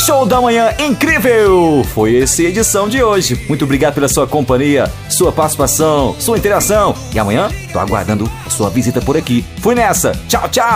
Show da manhã incrível! Foi essa a edição de hoje. Muito obrigado pela sua companhia, sua participação, sua interação. E amanhã tô aguardando a sua visita por aqui. Fui nessa. Tchau, tchau!